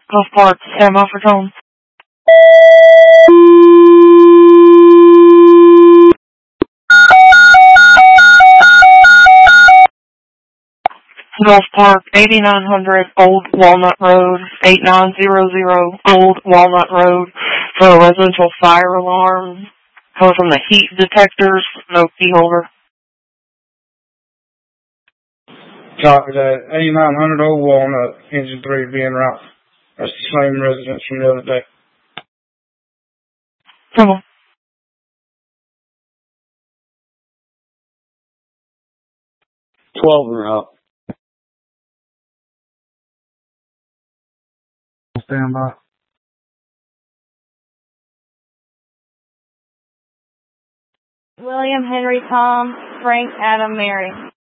Gulf Park, Sam Offertone. Gulf Park, 8900 Old Walnut Road, 8900 Old Walnut Road, for a residential fire alarm. Coming from the heat detectors, no key holder. Copy that. 8900 Old Walnut, engine 3 being route. That's the same residence from the other day. Come on. 12 en route. Stand by. William, Henry, Tom, Frank, Adam, Mary.